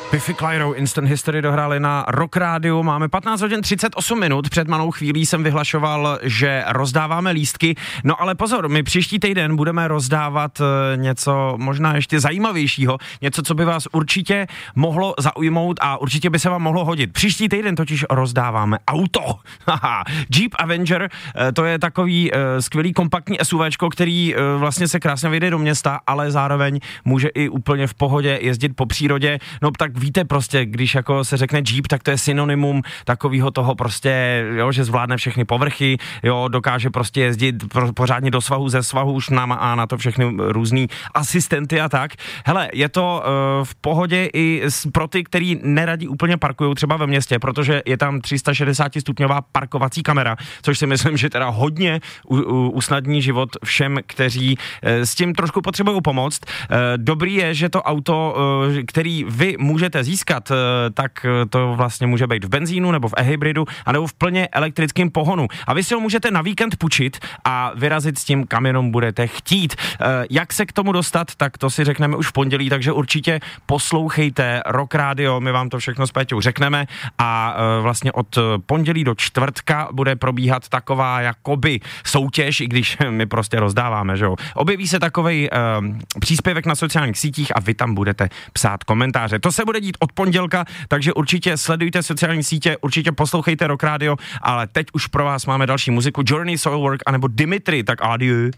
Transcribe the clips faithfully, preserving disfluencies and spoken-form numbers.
Biffy Clyro, Instant History dohráli na Rock Rádiu. Máme patnáct hodin třicet osm minut. Před malou chvílí jsem vyhlašoval, že rozdáváme lístky. No ale pozor, my příští týden budeme rozdávat něco možná ještě zajímavějšího. Něco, co by vás určitě mohlo zaujmout a určitě by se vám mohlo hodit. Příští týden totiž rozdáváme auto. Jeep Avenger, to je takový uh, skvělý kompaktní SUVčko, který uh, vlastně se krásně vyjde do města, ale zároveň může i úplně v pohodě jezdit po přírodě. No tak víte prostě, když jako se řekne Jeep, tak to je synonymum takového toho prostě, jo, že zvládne všechny povrchy, jo, dokáže prostě jezdit pro, pořádně do svahu, ze svahu už nám a na to všechny různý asistenty a tak. Hele, je to uh, v pohodě i pro ty, který neradí úplně parkují třeba ve městě, protože je tam tři sta šedesát stupňová parkovací kamera, což si myslím, že teda hodně u, u, usnadní život všem, kteří uh, s tím trošku potřebují pomoct. Uh, dobrý je, že to auto, uh, který vy můžete získat, tak to vlastně může být v benzínu nebo v e-hybridu a nebo v plně elektrickém pohonu. A vy si ho můžete na víkend půjčit a vyrazit s tím, kam jenom budete chtít. Jak se k tomu dostat, tak to si řekneme už v pondělí, takže určitě poslouchejte Rock Radio, my vám to všechno s Péťou řekneme a vlastně od pondělí do čtvrtka bude probíhat taková jakoby soutěž, i když my prostě rozdáváme, že jo. Objeví se takovej uh, příspěvek na sociálních sítích a vy tam budete psát komentáře. To se bude dít od pondělka, takže určitě sledujte sociální sítě, určitě poslouchejte Rock Radio, ale teď už pro vás máme další muziku, Journey, Soilwork anebo Dimitri, tak adieu.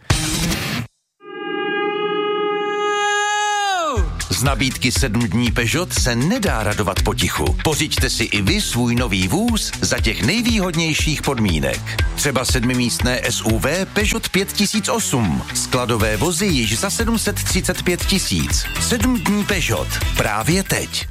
Z nabídky sedm dní Peugeot se nedá radovat potichu. Pořiďte si i vy svůj nový vůz za těch nejvýhodnějších podmínek. Třeba sedmimístné S U V Peugeot pět tisíc osm. Skladové vozy již za sedm set třicet pět tisíc. sedm dní Peugeot. Právě teď.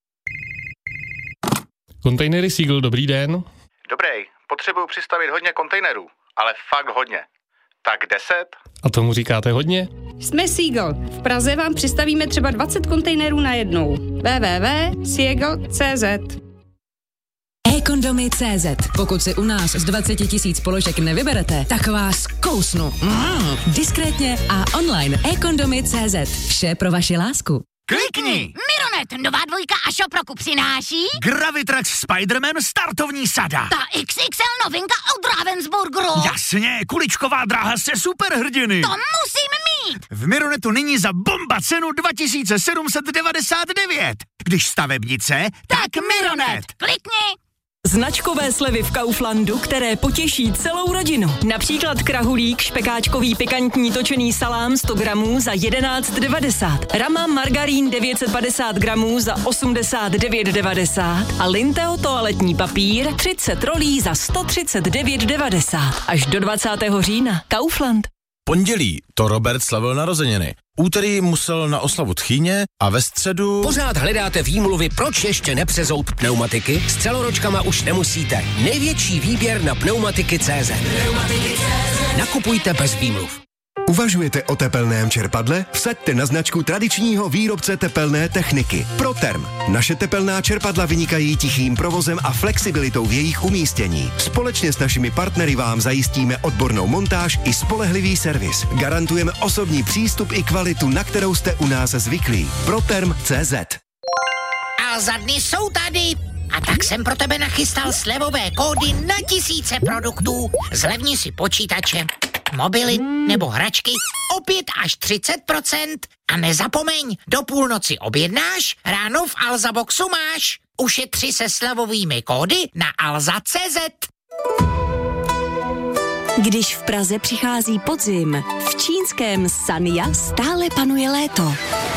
Kontejnery Seagull, dobrý den. Dobrý, potřebuju přistavit hodně kontejnerů, ale fakt hodně. Tak deset? A tomu říkáte hodně? Jsme Seagull. V Praze vám přistavíme třeba dvacet kontejnerů na jednou. w w w tečka seagull tečka c z e-kondomy tečka cé zet. Pokud si u nás z dvacet tisíc položek nevyberete, tak vás kousnu. Mm. Diskrétně a online e-kondomy tečka cé zet. Vše pro vaši lásku. Klikni! Mironet, nová dvojka a Shop roku přináší Gravitrax Spider-Man startovní sada. ta iks iks el novinka od Ravensburgeru. Jasně, kuličková dráha se superhrdiny. To musím mít! V Mironetu nyní za bomba cenu dva tisíce sedm set devadesát devět. Když stavebnice, tak, tak Mironet. Klikni! Značkové slevy v Kauflandu, které potěší celou rodinu. Například krahulík, špekáčkový pikantní točený salám sto gramů za jedenáct devadesát. Rama margarín devět set padesát gramů za osmdesát devět devadesát. A Linteo toaletní papír třicet rolí za sto třicet devět devadesát. Až do dvacátého října. Kaufland. Pondělí to Robert slavil narozeniny. Úterý musel na oslavu tchýně a ve středu... Pořád hledáte výmluvy, proč ještě nepřezout pneumatiky? S celoročkama už nemusíte. Největší výběr na pneumatiky tečka cé zet. Nakupujte bez výmluv. Uvažujete o tepelném čerpadle? Vsaďte na značku tradičního výrobce tepelné techniky Proterm. Naše tepelná čerpadla vynikají tichým provozem a flexibilitou v jejich umístění. Společně s našimi partnery vám zajistíme odbornou montáž i spolehlivý servis. Garantujeme osobní přístup i kvalitu, na kterou jste u nás zvyklí. Proterm tečka cé zet. A za dny jsou tady. A tak jsem pro tebe nachystal slevové kódy na tisíce produktů. Zlevni si počítače, mobily nebo hračky o pět až třicet procent. A nezapomeň, do půlnoci objednáš, ráno v Alza Boxu máš. Ušetři se slevovými kódy na alza tečka cé zet. Když v Praze přichází podzim, v čínském Sanya stále panuje léto.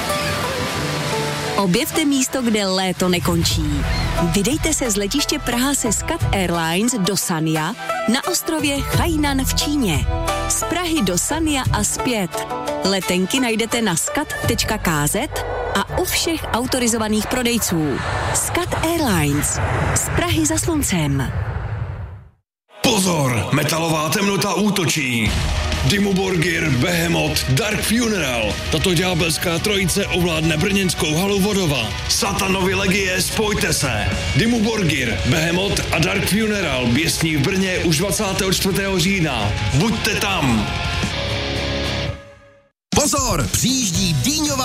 Objevte místo, kde léto nekončí. Vydejte se z letiště Praha se Skat Airlines do Sanya na ostrově Hainan v Číně. Z Prahy do Sanya a zpět. Letenky najdete na skat tečka ká zet a u všech autorizovaných prodejců. Skat Airlines. Z Prahy za sluncem. Pozor, metalová temnota útočí. Dimmu Borgir, Behemoth, Dark Funeral. Tato ďábelská trojice ovládne brněnskou halu Vodova. Satanovi legie, spojte se. Dimmu Borgir, Behemoth a Dark Funeral běsní v Brně už dvacátého čtvrtého října. Buďte tam. Pozor, přijíždí dýňová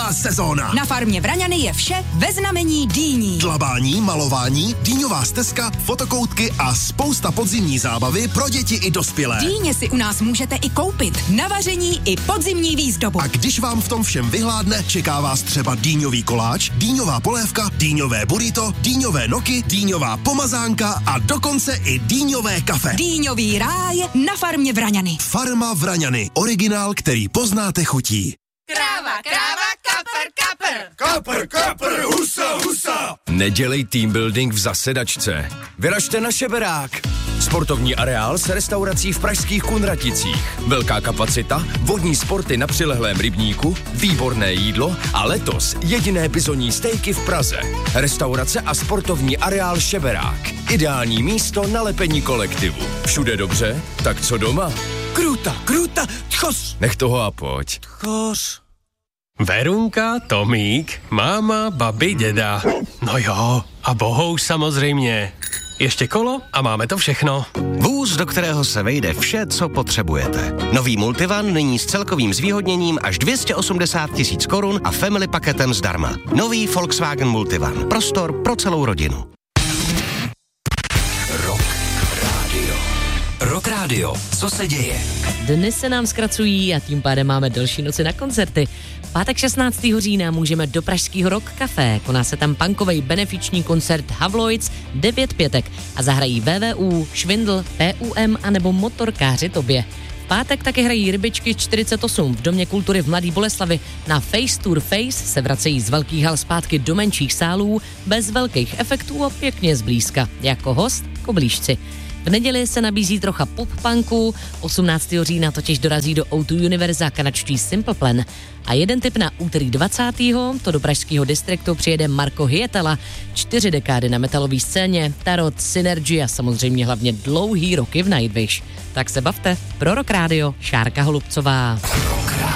dýňová sezóna. Na farmě Vraňany je vše ve znamení dýní. Dlabání, malování, dýňová stezka, fotokoutky a spousta podzimní zábavy pro děti i dospělé. Dýně si u nás můžete i koupit na vaření i podzimní výzdobu. A když vám v tom všem vyhládne, čeká vás třeba dýňový koláč, dýňová polévka, dýňové burrito, dýňové noky, dýňová pomazánka a dokonce i dýňové kafe. Dýňový ráj na farmě Vraňany. Farma Vraňany. Originál, který poznáte chutí. Kráva, kráva, kapr, kapr. Kapr, kapr, husa, husa. Nedělej team building v zasedačce. Vyražte na Šeberák. Sportovní areál s restaurací v pražských Kunraticích. Velká kapacita, vodní sporty na přilehlém rybníku, výborné jídlo a letos jediné bizonní stejky v Praze. Restaurace a sportovní areál Šeberák. Ideální místo na lepení kolektivu. Všude dobře, tak co doma? Kruta, kruta, tchos. Nech toho a pojď. Tchos. Verunka, Tomík, máma, babi, děda. No jo, a bohou samozřejmě. Ještě kolo a máme to všechno. Vůz, do kterého se vejde vše, co potřebujete. Nový Multivan nyní s celkovým zvýhodněním až dvě stě osmdesát tisíc korun a family paketem zdarma. Nový Volkswagen Multivan. Prostor pro celou rodinu. Rock Radio. Rock Radio. Co se děje? Dny se nám zkracují a tím pádem máme delší noci na koncerty. Pátek šestnáctého října můžeme do pražského Rock Café. Koná se tam punkovej benefiční koncert Havloids, devět pětek a zahrají V V U, Švindl, P U M a nebo Motorkáři Tobě. V pátek taky hrají Rybičky čtyřicet osm v Domě kultury v Mladý Boleslavi. Na Face Tour Face se vracejí z velkých hal zpátky do menších sálů, bez velkých efektů a pěkně zblízka. Jako host Koblížci. V neděli se nabízí trocha pop-punku, osmnáctého října totiž dorazí do O dva Univerza kanadští Simple Plan. A jeden tip na úterý dvacátého to do pražského distriktu přijede Marko Hyetala. Čtyři dekády na metalové scéně, Tarot, Synergy a samozřejmě hlavně dlouhý roky v Nightwish. Tak se bavte. Pro Rock Radio, Šárka Holubcová.